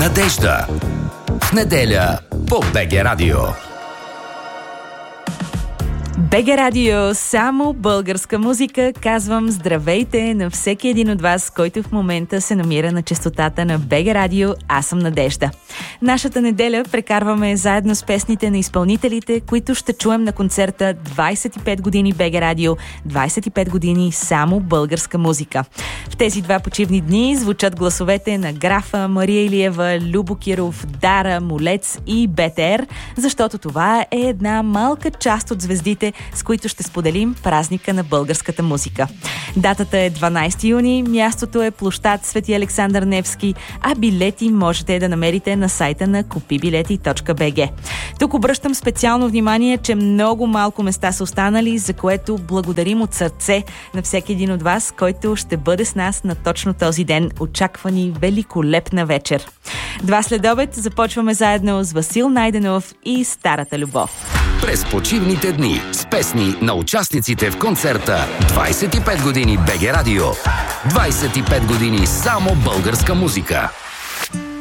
Надежда. В неделя по БГ Радио. БГ Радио, само българска музика. Казвам здравейте на всеки един от вас, който в момента се намира на честотата на БГ Радио. Аз съм Надежда. Нашата неделя прекарваме заедно с песните на изпълнителите, които ще чуем на концерта 25 години БГ Радио, 25 години само българска музика. В тези два почивни дни звучат гласовете на Графа, Мария Илиева, Любо Киров, Дара, Молец и БТР, защото това е една малка част от звездите, с които ще споделим празника на българската музика. Датата е 12 юни, мястото е площад Свети Александър Невски, а билети можете да намерите на сайта на kupibileti.bg. Тук обръщам специално внимание, че много малко места са останали, за което благодарим от сърце на всеки един от вас, който ще бъде с нас на точно този ден. Очаква ни великолепна вечер. Два следобед започваме заедно с Васил Найденов и Старата любов. През почивните дни с песни на участниците в концерта 25 години БГ Радио. 25 години само българска музика.